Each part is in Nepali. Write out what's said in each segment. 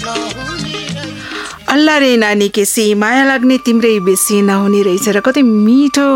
अल्ला रे नानी केसी माया लाग्ने तिम्रै बेसी नहुने रहेछ र कति मिठो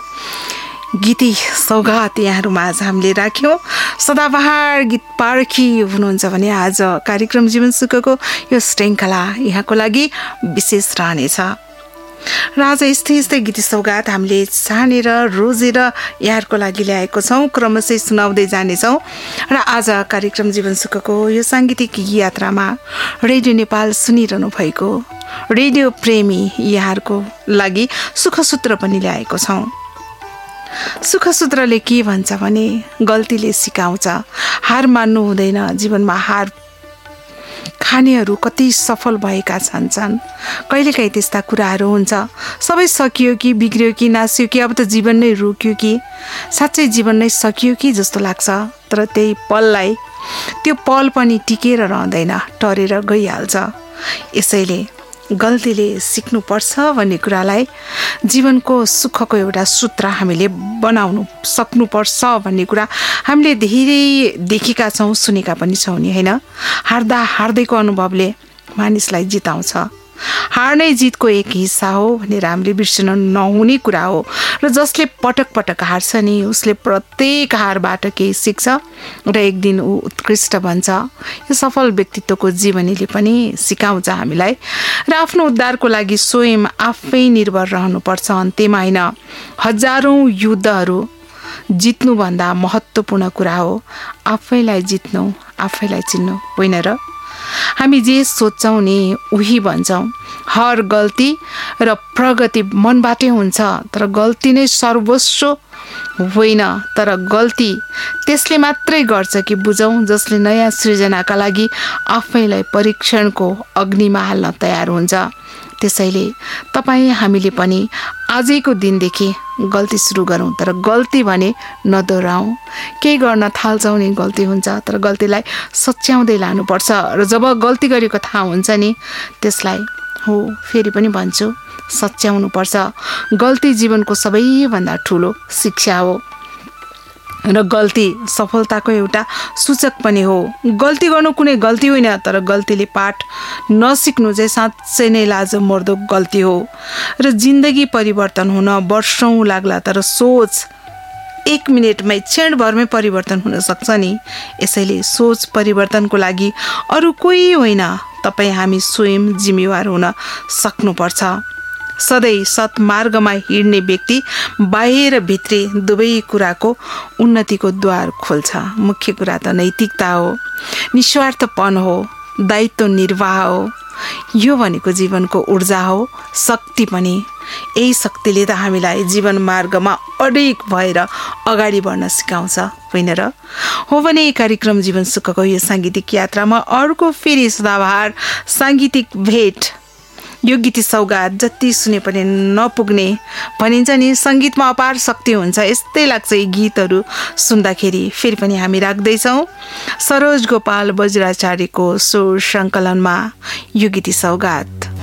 गीती सौगात यहाँहरूमा आज हामीले राख्यौँ। सदाबहार गीत पारखी हुनुहुन्छ भने आज कार्यक्रम जीवन सुखको यो श्रृङ्खला यहाँको लागि विशेष रहनेछ र आज यस्तै यस्तै गीती सौगात हामीले छानेर रोजेर यहाँहरूको लागि ल्याएको छौँ, क्रमशः सुनाउँदै जानेछौँ। र आज कार्यक्रम जीवन सुखको यो साङ्गीतिक यात्रामा रेडियो नेपाल सुनिरहनु भएको रेडियो प्रेमी यहाँहरूको लागि सुखसूत्र पनि ल्याएको छौँ। सुखसूत्रले के भन्छ भने गल्तीले सिकाउँछ, हार मान्नु हुँदैन। जीवनमा हार खानेहरू कति सफल भएका छन्। कहिलेकाहीँ त्यस्ता कुराहरू हुन्छ, सबै सकियो कि बिग्रियो कि नास्यो कि अब त जीवन नै रोक्यो कि साँच्चै जीवन नै सकियो कि जस्तो लाग्छ। तर त्यही पललाई त्यो पल पनि टिकेर रहँदैन, टरेर गइहाल्छ। यसैले गल्तीले सिक्नुपर्छ भन्ने कुरालाई जीवनको सुखको एउटा सूत्र हामीले बनाउनु सक्नुपर्छ भन्ने कुरा हामीले धेरै देखेका छौँ, सुनेका पनि छौँ नि, होइन? हार्दा हार्दैको अनुभवले मानिसलाई जिताउँछ। हार नै जितको एक हिस्सा हो भनेर हामीले बिर्सन नहुने कुरा हो। र जसले पटक पटक हार्छ नि उसले प्रत्येक हारबाट केही सिक्छ र एक दिन ऊ उत्कृष्ट बन्छ। यो सफल व्यक्तित्वको जीवनीले पनि सिकाउँछ हामीलाई। र आफ्नो उद्धारको लागि स्वयं आफै निर्भर रहनुपर्छ। अन्त्यमा होइन, हजारौँ युद्धहरू जित्नुभन्दा महत्त्वपूर्ण कुरा हो आफैलाई जित्नु, आफैलाई चिन्नु, होइन र? हामी जे सोच्छौँ नि उही भन्छौँ। हर गल्ती र प्रगति मनबाटै हुन्छ, तर गल्ती नै सर्वस्व होइन। तर गल्ती त्यसले मात्रै गर्छ कि बुझौँ जसले नयाँ सृजनाका लागि आफैलाई परीक्षणको अग्निमा हाल्न तयार हुन्छ। त्यसैले तपाईँ हामीले पनि आजैको दिनदेखि गल्ती सुरु गरौँ, तर गल्ती भने नदोहोऱ्याउँ। केही गर्न थाल्छौँ नि गल्ती हुन्छ, तर गल्तीलाई सच्याउँदै लानुपर्छ। र जब गल्ती गरेको थाहा हुन्छ नि त्यसलाई हो फेरि पनि भन्छु सच्याउनुपर्छ। गल्ती जीवनको सबैभन्दा ठुलो शिक्षा हो र गल्ती सफलताको एउटा सूचक पनि हो। गल्ती गर्नु कुनै गल्ती होइन, तर गल्तीले पाठ नसिक्नु चाहिँ साँच्चै नै लाजमर्दो गल्ती हो। र जिन्दगी परिवर्तन हुन वर्षौँ लाग्ला, तर सोच एक मिनटमै क्षणभरमै परिवर्तन हुन सक्छ नि। यसैले सोच परिवर्तनको लागि अरू कोही होइन, तपाईँ हामी स्वयं जिम्मेवार हुन सक्नुपर्छ। सधैँ सत्मार्गमा हिँड्ने व्यक्ति बाहिर भित्री दुवै कुराको उन्नतिको द्वार खोल्छ। मुख्य कुरा त नैतिकता हो, निस्वार्थपन हो, दायित्व निर्वाह हो। यो भनेको जीवनको ऊर्जा हो, शक्ति पनि। यही शक्तिले त हामीलाई जीवन मार्गमा अडिग भएर अगाडि बढ्न सिकाउँछ, होइन र? हो भने कार्यक्रम जीवन सुखको यो साङ्गीतिक यात्रामा अर्को फेरि सदाबहार साङ्गीतिक भेट, यो गीती सौगात जति सुने पनि नपुग्ने भनिन्छ नि। सङ्गीतमा अपार शक्ति हुन्छ, यस्तै लाग्छ यी गीतहरू सुन्दाखेरि। फेरि पनि हामी राख्दैछौँ सरोज गोपाल बज्राचार्यको स्वर सङ्कलनमा यो गीती सौगात।